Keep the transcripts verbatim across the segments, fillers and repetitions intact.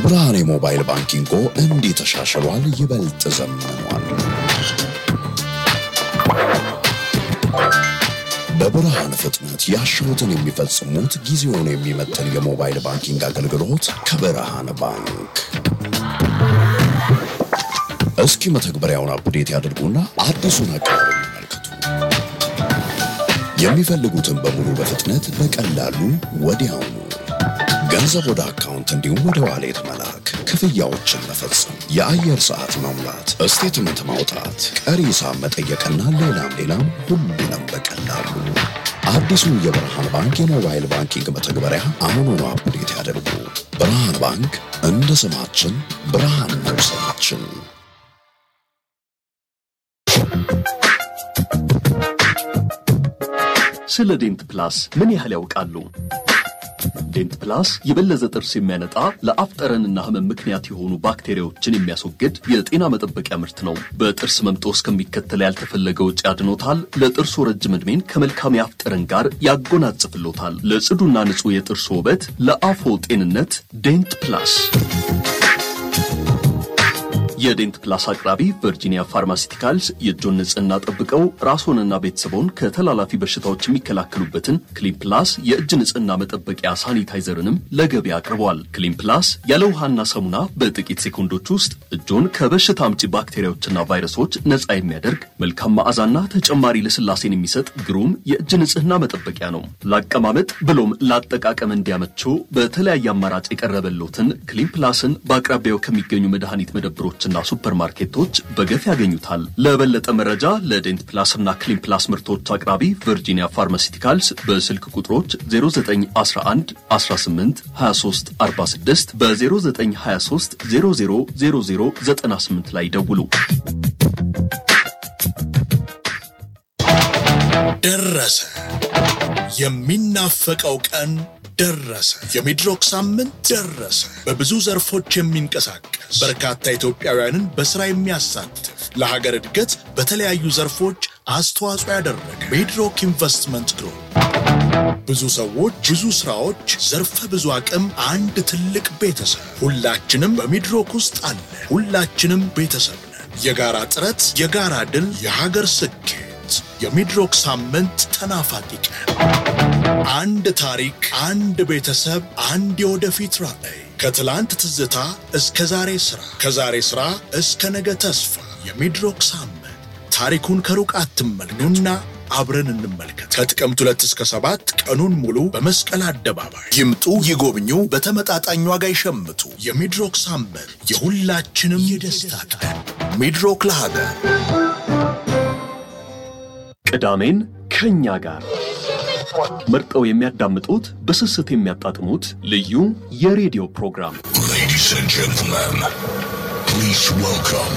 ብርሃን የሞባይል ባንኪንግ እንዴት ተሻሽሏል ይበልጥ ዘመኗል በብርሃን ፍጥነት ያሻውትን የሚፈጽሙት ጊዜውን የሚመጥን የሞባይል ባንኪንግ አገልግሎት ከብርሃን ባንክ እስኪ መተግበሪያውን አፕዴት ያድርጉና አዲሱን አቀራረብ ይመልከቱ የሚፈልጉትን በሙሉ በፍጥነት በቀላሉ ወዲያውኑ ገንዘብ ወደ አካውንት እንዲሁም ወደ ዋሌት መላክ ክፍያዎችን መፈጸም የአየር ሰዓት መሙላት ስቴትመንት ማውጣት ቀሪ ሂሳብ መጠየቅና ሌላም ሌላም ሁሉንም በቀላሉ አዲሱ የብርሃን ባንክ የሞባይል ባንኪንግ መተግበሪያ አሁኑኑ አፕዴት ያድርጉ ብርሃን ባንክ እንደ ስማችን ብርሃን ነው ስማችን ስለ ዴንት ፕላስ ምን ያህል ያውቃሉ ዴንት ፕላስ የበለዘ ጥርስ የሚያነጣ ለአፍጠረንና ህመም ምክንያት የሆኑ ባክቴሪያዎችን የሚያስወግድ የጤና መጠበቂያ ምርት ነው በጥርስ መምጦስ ከሚከተል ያልተፈለገው ውጭ ያድኖታል ለጥርሱ ረጅም እድሜን ከመልካም ያፍጠረን ጋር ያጎናጽፍሎታል ለጽዱና ንጹህ የጥርስ ውበት ለአፎ ጤንነት ዴንት ፕላስ የዴንት ፕላስ አቅራቢ ቨርጂኒያ ፋርማሲቲካልስ የጆን ንጽህና ጠብቀው ራስዎንና ቤተሰቦን ከተላላፊ በሽታዎች የሚከላከሉበትን ክሊን ፕላስ የእጅ ንጽህና መጠበቂያ ሳኒታይዘርንም ለገበያ አቅርበዋል ክሊን ፕላስ ያለ ውሃና ሳሙና በጥቂት ሴኮንዶች ውስጥ እጆን ከበሽታ አምጪ ባክቴሪያዎችና ቫይረሶች ነፃ የሚያደርግ መልካም መዓዛና ተጨማሪ ለስላሴን የሚሰጥ ግሩም የእጅ ንጽህና መጠበቂያ ነው ለአቀማመጥ ብሎም ለአጠቃቀም እንዲያመቸው በተለያየ አማራጭ የቀረበሎትን ክሊን ፕላስን በአቅራቢያው ከሚገኙ መድኃኒት መደብሮች እና ሱፐርማርኬቶች በገፍ ያገኙታል ለበለጠ መረጃ ለዴንት ፕላስ እና ክሊን ፕላስ ምርቶች አቅራቢ ቨርጂኒያ ፋርማሲቲካልስ በስልክ ቁጥሮች ዜሮ ዘጠኝ አስራ አንድ አስራ ስምንት ሃያ ሶስት አርባ ስድስት በዜሮ ዘጠኝ ሃያ ሶስት ዜሮ ዜሮ ዜሮ ዜሮ ዘጠና ስምንት ላይ ደውሉ ደረሰ የሚናፈቀው ቀን ደረሰ የሚድሮክ ሳምንት ደረሰ በብዙ ዘርፎች የሚንቀሳቀስ በርካታ ኢትዮጵያውያንን በስራ የሚያሳትፍ ለሀገር እድገት በተለያዩ ዘርፎች አስተዋጽኦ ያደረገ ሚድሮክ ኢንቨስትመንት ግሩፕ ብዙ ሰዎች ብዙ ስራዎች ዘርፈ ብዙ አቅም አንድ ትልቅ ቤተሰብ ሁላችንም በሚድሮክ ውስጥ አለ ሁላችንም ቤተሰብ ነን የጋራ ጥረት የጋራ ድል የሀገር ስኬት የሚድሮክ ሳምንት ተናፋቂ ቀን አንድ ታሪክ አንድ ቤተሰብ አንድ የወደፊት ራዕይ ከትላንት ትዝታ እስከ ዛሬ ስራ ከዛሬ ስራ እስከ ነገ ተስፋ የሚድሮክ ሳምንት ታሪኩን ከሩቅ አትመልከቱና አብረን እንመልከት ከጥቅምት ሁለት እስከ ሰባት ቀኑን ሙሉ በመስቀል አደባባይ ይምጡ ይጎብኙ በተመጣጣኝ ዋጋ ይሸምቱ የሚድሮክ ሳምንት የሁላችንም የደስታ ቀን ሚድሮክ ለሀገር ቅዳሜን ከኛ ጋር መርጠው የሚያዳምጡት በስስት የሚያጣጥሙት ልዩ የሬዲዮ ፕሮግራም Ladies and gentlemen, please welcome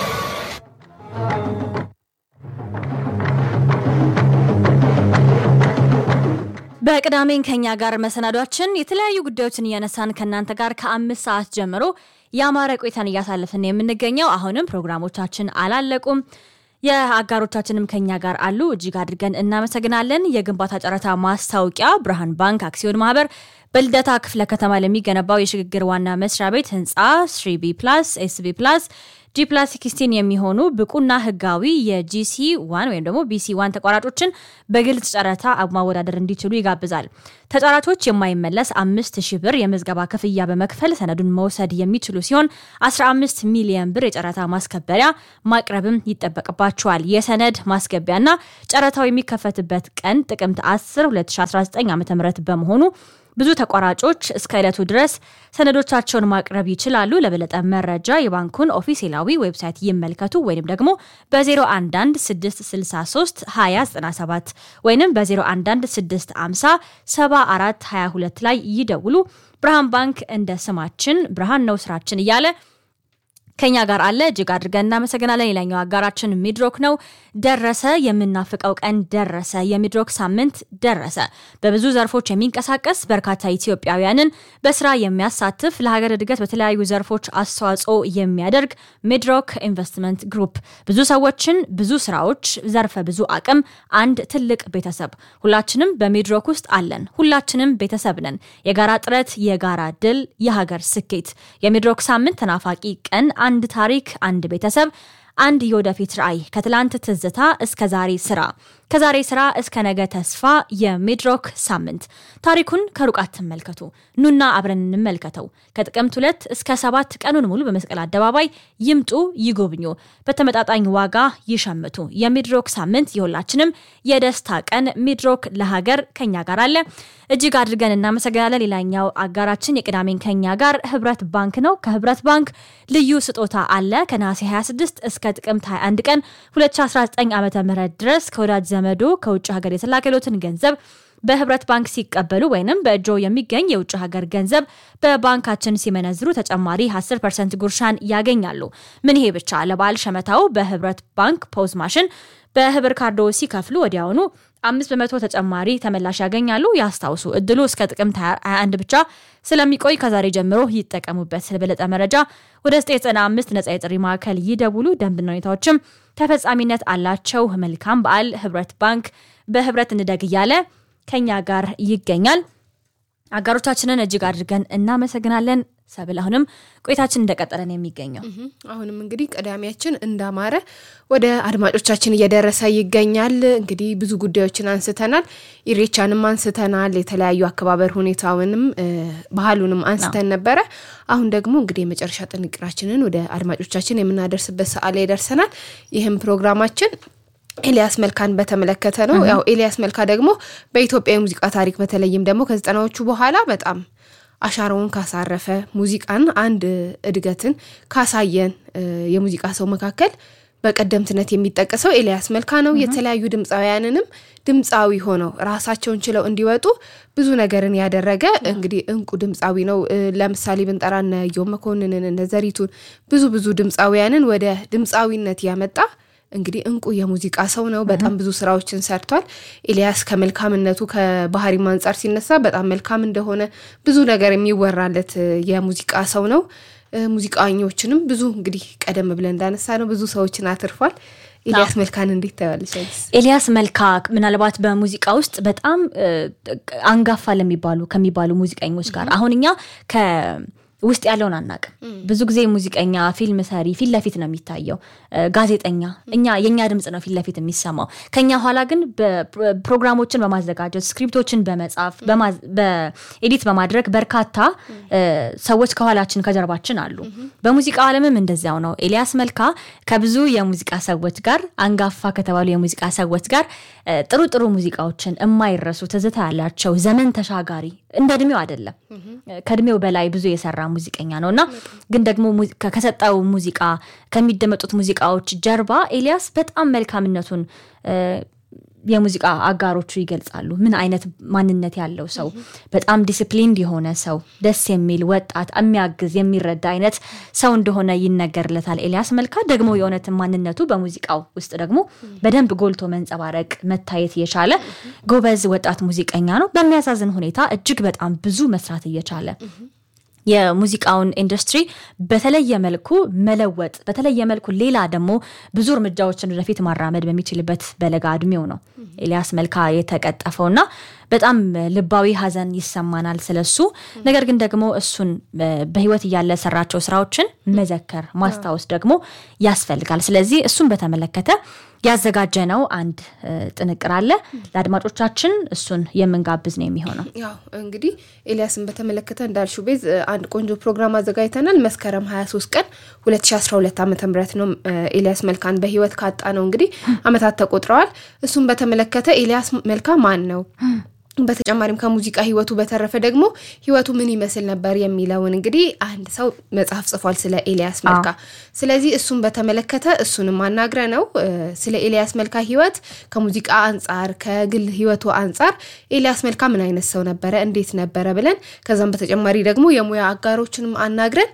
በቅዳሜን ከኛ ጋር መሰናዷችን የተለያዩ ጉዳዮችን ያነሳን ከናንተ ጋር ከአምስት ሰዓት ጀምሮ ያማረ ቆይታን ያሳልፈን የምንገኘው አሁንም ፕሮግራሞቻችን አላለቁም የአጋሮቻችንም ከኛ ጋር አሉ እጅግ አድርገን እናመሰግናለን የግንባታ ጨረታ ማስታወቂያ ብርሃን ባንክ አክሲዮን ማህበር በልደታ ክፍለ ከተማ ለሚገነባው የሽግግር ዋና መስሪያ ቤት ህንጻ three B plus S B plus G plus sixteen የሚሆኑ ብቁና ህጋዊ የጂሲ one ወይም ደግሞ ቢሲ one ተቋራጮችን በግልጽ ጨረታ ማወዳደር እንዲችሉ ይጋብዛል ተጫራቾች የማይመለስ አምስት ሺህ ብር የመዝገባ ክፍያ በመክፈል ሰነዱን መውሰድ የሚችሉ ሲሆን አስራ አምስት ሚሊዮን ብር የጨረታ ማስከበሪያ ማቅረብም ይጠበቅባቸዋል የሰነድ ማስገቢያና ጨረታው የሚከፈትበት ቀን ጥቅምት አስር ሁለት ሺህ አስራ ዘጠኝ ዓመተ ምህረት በመሆኑ ብዙ ተቋራጮች እስከ ዕለቱ ድረስ ሰነዶቻቸውን ማቅረብ ይችላሉ ለበለጠ መረጃ የባንኩን ኦፊሴላዊ ዌብሳይት ይመልከቱ ወይንም ደግሞ በ011 ስድስት ስልሳ ሶስት ሃያ ዘጠና ሰባት ወይንም በ011 ስድስት ሃምሳ ሰባ አራት ሃያ ሁለት ላይ ይደውሉ ብርሃን ባንክ እንደ ስማችን ብርሃን ነው ስራችን እያለ ከኛ ጋር አለ እጅግ አድርገን እናመሰግናለን። ሌላኛው አጋራችን ሚድሮክ ነው። ደረሰ የምናፍቀው ቀን ደረሰ። የሚድሮክ ሳምንት ደረሰ። በብዙ ዘርፎች የሚንቀሳቀስ በርካታ ኢትዮጵያውያንን በስራ የሚያሳትፍ ለሀገር እድገት በተለያዩ ዘርፎች አስተዋጽኦ የሚያደርግ ሚድሮክ ኢንቨስትመንት ግሩፕ ብዙ ሰዎችን ብዙ ስራዎች ዘርፈ ብዙ አቅም አንድ ትልቅ ቤተሰብ ሁላችንም በሚድሮክ ውስጥ አለን። ሁላችንም ቤተሰብ ነን። የጋራ ጥረት የጋራ ድል የሀገር ስኬት። የሚድሮክ ሳምንት ተናፋቂ ቀን አንድ ታሪክ አንድ ቤተሰብ አንድ የወደፊት ራዕይ ከትላንት ትዝታ እስከ ዛሬ ስራ ከዛሬ ስራ እስከ ነገ ተስፋ የሚድሮክ ሳምንት ታሪኩን ከሩቃት ተመልከቱ ኑና አብረን እንመልከተው ከጥቅምት ሁለት እስከ ሰባት ቀኑን ሙሉ በመስቀል አደባባይ ይምጡ ይጎብኙ በተመጣጣኝ ዋጋ ይሸምቱ የሚድሮክ ሳምንት የሁላችንም የደስታ ቀን ሚድሮክ ለሀገር ከኛ ጋር አለ እጅግ አድርገን እናመሰግናለን ሌላኛው አጋራችን የቅዳሜን ከኛ ጋር ህብረት ባንክ ነው ከህብረት ባንክ ልዩ ስጦታ አለ ከነሐሴ ሃያ ስድስት እስከ ጥቅምት ሃያ አንድ ቀን ሁለት ሺህ አስራ ዘጠኝ ዓመተ ምህረት ድረስ ከወዳጅ ዘመዶ ከውጭ ሀገር የተላከሉትን ገንዘብ በህብረት ባንክ ሲቀበሉ ወይንም በእጆ የሚገኝ የውጭ ሀገር ገንዘብ በባንካችን ሲመነዝሩ ተጨማሪ አስር ፐርሰንት ጉርሻን ያገኛሉ ምን ይሄ ብቻ ለባል ሸመታው በህብረት ባንክ ፖዝ ማሽን በህብር ካርዶ ሲከፍሉ ወዲያውኑ አምስት በመቶ ተጨማሪ ተመላሽ ያገኛሉ ያስታውሱ እድሉ እስከ ጥቅምት ሃያ አንድ ብቻ ስለሚቆይ ከዛሬ ጀምሮ ይጠቀሙበት ስለበለጠ መረጃ ወደ ዘጠኝ ዘጠና አምስት ነፃ የጥሪ ማዕከል ይደውሉ ደንብና ሁኔታዎችም ተፈጻሚነት አላቸው መልካም በዓል ህብረት ባንክ በህብረት እንደግ ያለ ከኛ ጋር ይገኛል አጋሮቻችንን እጅግ አድርገን እናመሰግናለን ሰብል አሁንም ቆይታችን እንደቀጠለን የሚገኘው አሁንም እንግዲህ ቀዳሚያችን እንዳማረ ወደ አድማጮቻችን እየደረሰ ይገኛል እንግዲህ ብዙ ጉዳዮችን አንስተናል ኢሬቻንም አንስተናል የተለያዩ አከባበር ሁኔታውንም ባህሉንም አንስተን ነበር አሁን ደግሞ እንግዲህ የመጨረሻ ጥንቅራችንን ወደ አድማጮቻችን የምናደርስበት ሰዓት ላይ ደርሰናል ይህም ፕሮግራማችን ኤልያስ መልካን በተመለከተ ነው ያው ኤልያስ መልካ ደግሞ በኢትዮጵያ ሙዚቃ ታሪክ በተለይም ደግሞ ከዘጠናዎቹ በኋላ በጣም አሻራውን ካሳረፈ ሙዚቃን አንድ እድገትን ካሳየን የሙዚቃ ሰው መካከል በቀደምትነት የሚጠቀሰው ኤልያስ መልካ ነው የተለያዩ ድምጻውያንንም ድምጻዊ ሆነው ራሳቸውን ችለው እንዲወጡ ብዙ ነገርን ያደረገ እንግዲህ እንቁ ድምጻዊ ነው ለምሳሌ ብንጠራና የመኮንንን እነ ዘሪቱን ብዙ ብዙ ድምጻውያንን ወደ ድምጻዊነት ያመጣ እንግዲህ እንቁ የሙዚቃ ሰው ነው በጣም ብዙ ስራዎችን ሰርቷል ኤልያስ ከመልካምነቱ ከባህሪ ማንጻር ሲነሳ በጣም መልካም እንደሆነ ብዙ ነገር የሚወራለት የሙዚቃ ሰው ነው ሙዚቃኞችንም ብዙ እንግዲህ ቀደም ብለን እንዳነሳ ነው ብዙ ሰዎችን አትርፏል ኤልያስ መልካን እንዴት ታያለሽ ኤልያስ መልካ ምናልባት በሙዚቃ ውስጥ በጣም አንጋፋ ለሚባሉ ከሚባሉ ሙዚቀኞች ጋር አሁንኛ ከ ውስጥ ያለውን አናቀም ብዙ ጊዜ ሙዚቀኛ ፊልም ሰሪ ፊት ለፊት ነው የሚታየው ጋዜጠኛ እኛ የኛ ድምጽ ነው ፊት ለፊት የሚሰማው ከኛ ኋላ ግን በፕሮግራሞችን በማዘጋጀት ስክሪፕቶችን በመጻፍ በኤዲት በማድረግ በርካታ ሰዎች ከኋላችን ከጀርባችን አሉ በሙዚቃ ዓለምም እንደዛው ነው ኤልያስ መልካ ከብዙ የሙዚቃ ሰዎች ጋር አንጋፋ ከተባሉ የሙዚቃ ሰዎች ጋር ጥሩ ጥሩ ሙዚቃዎችን የማይረሱ ትዝታ ያላቸው ዘመን ተሻጋሪ እንደድሜው አይደለም ከድሜው በላይ ብዙ የሰራ ሙዚቀኛ ነውና ግን ደግሞ ከሰጣው ሙዚቃ ከሚደመጡት ሙዚቃዎች ጀርባ ኤልያስ በጣም መልካምነቱን የሙዚቃ አጋሮቹ ይገልጻሉ ምን አይነት ማንነት ያለው ሰው በጣም ዲሲፕሊንድ የሆነ ሰው ደስ የሚል ወጣት የሚያግዝ የሚረዳ አይነት ሰው እንደሆነ ይነገርለታል ኤልያስ መልካ ደግሞ የሆነት ማንነቱ በሙዚቃው ውስጥ ደግሞ በደንብ ጎልቶ መንጸባረቅ መታየት የቻለ ጎበዝ ወጣት ሙዚቀኛ ነው በሚያሳዝን ሁኔታ እጅግ በጣም ብዙ መስራት እየቻለ የሙዚቃውን ኢንዱስትሪ በተለየ መልኩ መለወጥ በተለየ መልኩ ሌላ ደግሞ ብዙ እርምጃዎችን ወደፊት ማራመድ በሚችልበት በለጋ እድሜው ነው ኤልያስ መልካ የተቀጠፈውና በጣም ልባዊ ሐዘን ይሰማናል ስለሱ ነገር ግን ደግሞ እሱን በህይወት ያለ ሰራቸው ስራዎችን መዘከር ማስታወስ ደግሞ ያስፈልጋል ስለዚህ እሱን በተመለከተ ያዘጋጀነው አንድ ጥንቅር አለ ለአድማጮቻችን እሱን የምንጋብዝ ነው የሚሆነው ያው እንግዲህ ኤልያስን በተመለከተ እንዳልሽው ቤዝ አንድ ቆንጆ ፕሮግራም አዘጋጅተናል መስከረም ሃያ ሶስት ቀን ሁለት ሺህ አስራ ሁለት ዓመተ ምህረት ነው ኤልያስ መልካን በህይወት ካጣ ነው እንግዲህ አመታት ተቆጥረዋል እሱን በተመለከተ ኤልያስ መልካ ማን ነው በተጨማሪም ከሙዚቃ ህይወቱ በተረፈ ደግሞ ህይወቱ ምን ይመስል ነበር የሚለውን እንግዲህ አንድ ሰው መጽሐፍ ጽፏል ስለ ኤልያስ መልካ ስለዚህ እሱን በተመለከተ እሱንም ማናግረ ነው ስለ ኤልያስ መልካ ህይወት ከሙዚቃ አንፃር ከግል ህይወቱ አንፃር ኤልያስ መልካ ምን አይነት ሰው ነበር እንዴት ነበር ብለን ከዛም በተጨማሪ ደግሞ የሙያ አጋሮችንም አናግረን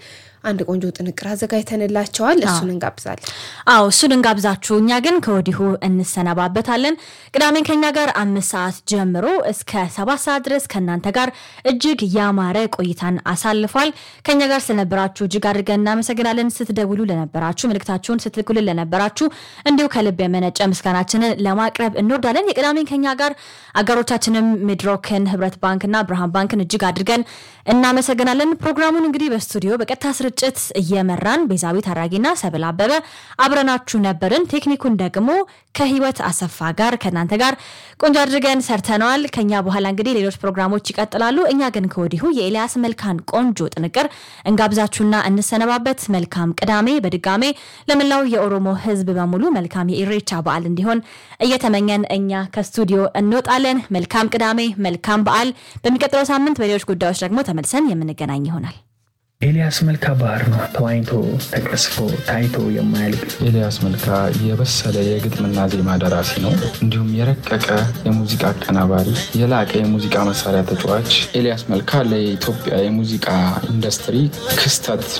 አንድ ቆንጆ ጥንቅር አዘጋጅተንላችኋል እሱን እንጋብዛለን አው እሱን እንጋብዛችሁ እኛ ግን ከወዲሁ እንሰነባበታለን ቅዳሜን ከኛ ጋር አምስት ሰዓት ጀምሮ እስከ ሰባት ሰዓት ድረስ ከናንተ ጋር እጅግ ያማረ ቆይታን አሳልፏል ከኛ ጋር ስለነበራችሁ እጅግ አድርገን እናመሰግናለን ስትደውሉ ለነበራችሁ መልእክታችሁን ስትልኩልን ለነበራችሁ እንዲሁ ከልብ የመነጨ ምስጋናችንን ለማቅረብ እንወዳለን የቅዳሜን ከኛ ጋር አጋሮቻችንም ሚድሮክን ህብረት ባንክና ብርሃን ባንክን እጅግ አድርገን እናመሰግናለን ፕሮግራሙን እንግዲህ በስቱዲዮ በቀጥታ ስርጭት እየመራን ቤዛዊት አራጊና ሰብል አበበ አብረናችሁ ነበርን ቴክኒኩን ደግሞ ከህይወት አሰፋ ጋር ከናንተ ጋር ቆንጆ አድርገን ሰርተናል ከኛ በኋላ እንግዲህ ሌሎች ፕሮግራሞች ይቀጥላሉ እኛ ግን ከወዲሁ የኤልያስ መልካን ቆንጆ ጥንቅር እንጋብዛችሁና እንሰነባበት መልካም ቅዳሜ በድጋሜ ለመላው የኦሮሞ ህዝብ በሙሉ መልካም የኢሬቻ በዓል እንዲሆን እየተመኘን እኛ ከስቱዲዮ እንወጣለን መልካም ቅዳሜ መልካም በዓል በሚቀጥለው ሳምንት በሌሎች ጉዳዮች ደግሞ ተመልሰን የምንገናኝ ይሆናል ኤልያስ መልካ ባህር ነው ተዋይቶ ተቀስፎ ታይቶ የማያልቅ ኤልያስ መልካ የበሰለ የግጥምና ዜማ ደራሲ ነው እንዲሁም የረቀቀ የሙዚቃ አቀናባሪ የላቀ የሙዚቃ መሳሪያ ተጫዋች ኤልያስ መልካ ለኢትዮጵያ የሙዚቃ ኢንዱስትሪ ክስተት